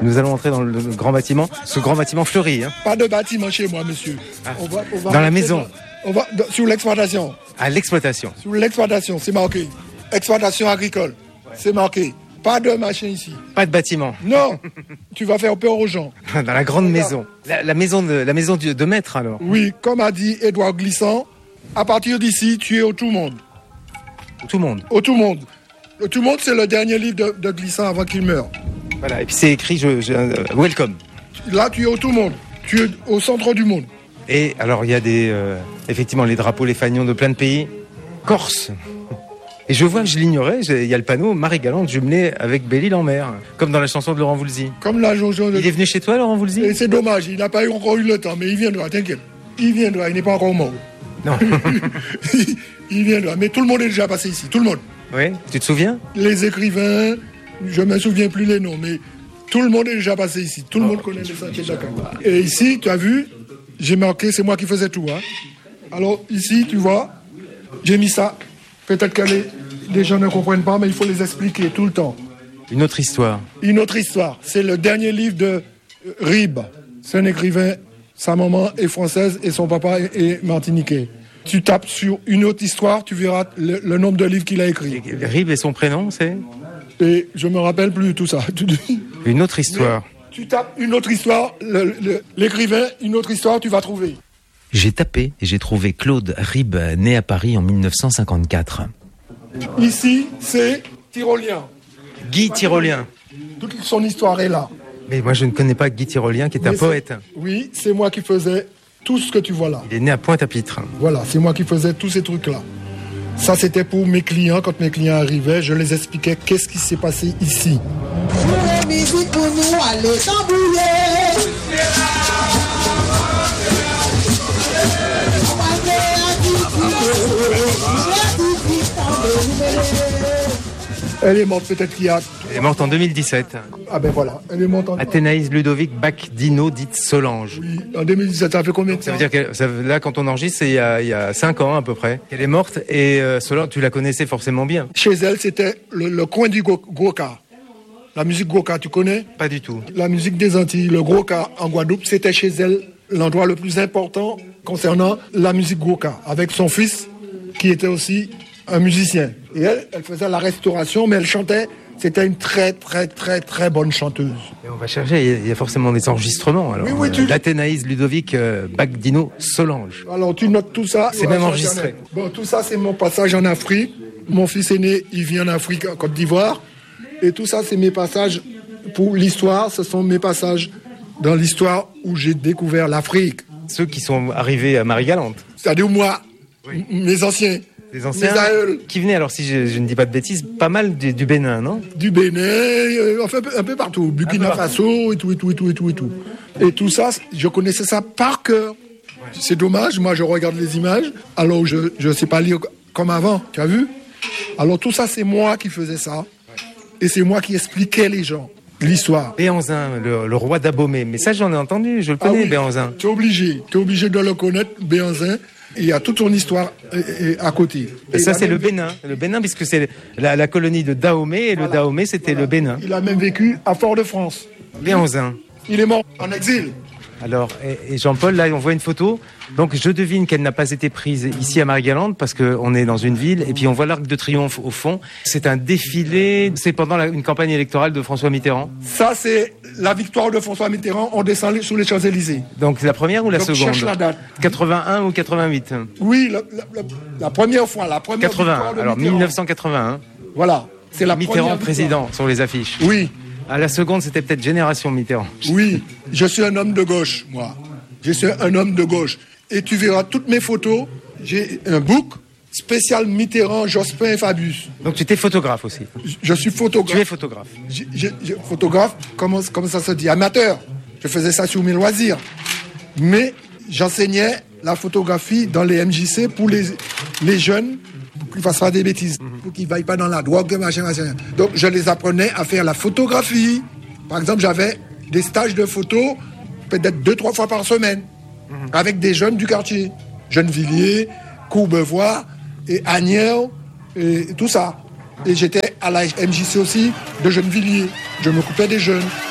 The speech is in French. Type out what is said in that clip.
Nous allons entrer dans le grand bâtiment, ce grand bâtiment fleuri. Hein. Pas de bâtiment chez moi, monsieur. Ah. On va dans la maison. Sur l'exploitation. À l'exploitation. Sur l'exploitation, c'est marqué. Exploitation agricole, c'est marqué. Pas de machin ici. Pas de bâtiment. Non, tu vas faire peur aux gens. Dans la grande maison. La maison de maître alors. Oui, comme a dit Édouard Glissant, à partir d'ici, tu es au tout monde. Au tout monde. Au tout monde. Le tout monde, c'est le dernier livre de Glissant avant qu'il meure. Voilà, et puis c'est écrit Welcome. Là, tu es au tout monde. Tu es au centre du monde. Et alors, il y a effectivement les drapeaux, les fanions de plein de pays. Corse. Et je vois que je l'ignorais, il y a le panneau Marie-Galante jumelé avec Belle-Île-en-Mer, comme dans la chanson de Laurent Voulzy. Comme la chanson de... Il est venu chez toi, Laurent Voulzy? Et c'est dommage, il n'a pas encore eu le temps, mais il viendra, t'inquiète. Il viendra, il n'est pas encore mort. Non. Il viendra, mais tout le monde est déjà passé ici, tout le monde. Oui, tu te souviens? Les écrivains, je ne me souviens plus les noms, mais tout le monde est déjà passé ici. Tout le monde connaît les sentiers de Dakar. Et ici, tu as vu, j'ai marqué, c'est moi qui faisais tout. Hein. Alors ici, tu vois, j'ai mis ça. Peut-être que les gens ne comprennent pas, mais il faut les expliquer tout le temps. Une autre histoire. Une autre histoire. C'est le dernier livre de Rib. C'est un écrivain, sa maman est française et son papa est martiniquais. Tu tapes sur une autre histoire, tu verras le nombre de livres qu'il a écrit. Rib et son prénom, c'est? Et je me rappelle plus tout ça. Une autre histoire. Mais tu tapes une autre histoire, l'écrivain, une autre histoire, tu vas trouver. J'ai tapé et j'ai trouvé Claude Rib, né à Paris en 1954. Ici, c'est Tyrolien. Guy Tyrolien. Toute son histoire est là. Mais moi, je ne connais pas Guy Tyrolien, qui est un poète. Oui, c'est moi qui faisais tout ce que tu vois là. Il est né à Pointe-à-Pitre. Voilà, c'est moi qui faisais tous ces trucs-là. Ça, c'était pour mes clients. Quand mes clients arrivaient, je les expliquais qu'est-ce qui s'est passé ici. La musique pour nous, allez tambouiller. Elle est morte peut-être qu'il y a... Elle est morte en 2017. Ah ben voilà, elle est morte en... Athénaïs Ludovic Bacdino, dite Solange. Oui, en 2017, ça fait combien de temps? Ça veut dire que là, quand on enregistre, c'est il y a 5 ans à peu près. Elle est morte et Solange, tu la connaissais forcément bien. Chez elle, c'était le coin du Gwoka. La musique Gwoka, tu connais? Pas du tout. La musique des Antilles, le Gwoka en Guadeloupe, c'était chez elle l'endroit le plus important concernant la musique Gwoka, avec son fils qui était aussi un musicien. Et elle faisait la restauration, mais elle chantait. C'était une très, très, très, très bonne chanteuse. Et on va chercher, il y a forcément des enregistrements. Alors, oui, l'Athénaïs Ludovic Bacdino Solange. Alors, tu notes tout ça. C'est même enregistré. Bon, tout ça, c'est mon passage en Afrique. Mon fils aîné, il vit en Afrique, en Côte d'Ivoire. Et tout ça, c'est mes passages pour l'histoire. Ce sont mes passages dans l'histoire où j'ai découvert l'Afrique. Ceux qui sont arrivés à Marie-Galante. C'est-à-dire moi, oui. Mes anciens. Les anciens qui venaient, alors si je ne dis pas de bêtises, pas mal du Bénin, non? Du Bénin, enfin un peu partout, Burkina Faso et tout. Et tout ça, je connaissais ça par cœur. Ouais. C'est dommage, moi je regarde les images, alors je ne sais pas lire comme avant, tu as vu? Alors tout ça, c'est moi qui faisais ça, ouais. Et c'est moi qui expliquais les gens l'histoire. Béhanzin, le roi d'Abomey, mais ça j'en ai entendu, je le connais, oui. Béhanzin. Tu es obligé de le connaître, Béhanzin. Il y a toute son histoire à côté. Et ça, c'est le Bénin, puisque c'est la colonie de Dahomey, et le Dahomey, c'était le Bénin. Il a même vécu à Fort-de-France. Béhanzin. Il est mort en exil. Alors, et Jean-Paul, là, on voit une photo. Donc, je devine qu'elle n'a pas été prise ici à Marie-Galante, parce qu'on est dans une ville, et puis on voit l'Arc de Triomphe au fond. C'est un défilé, c'est pendant une campagne électorale de François Mitterrand. Ça, c'est la victoire de François Mitterrand. On descend sous les Champs-Élysées. Donc, la première ou la seconde? Cherche la date. 81 ou 88? Oui, la première fois, la première 81, alors 1981. Voilà, c'est la Mitterrand première président sur les affiches. Oui. À la seconde, c'était peut-être Génération Mitterrand. Oui, je suis un homme de gauche, moi. Je suis un homme de gauche. Et tu verras toutes mes photos. J'ai un book spécial Mitterrand, Jospin et Fabius. Donc tu étais photographe aussi? Je suis photographe. Tu es photographe? Photographe, comment ça se dit? Amateur. Je faisais ça sur mes loisirs. Mais j'enseignais la photographie dans les MJC pour les jeunes, pour qu'ils ne fassent pas des bêtises, pour qu'ils ne vaillent pas dans la drogue, machin. Donc je les apprenais à faire la photographie. Par exemple, j'avais des stages de photo peut-être 2-3 fois par semaine avec des jeunes du quartier. Gennevilliers, Courbevoie et Agnières et tout ça. Et j'étais à la MJC aussi de Gennevilliers. Je m'occupais des jeunes.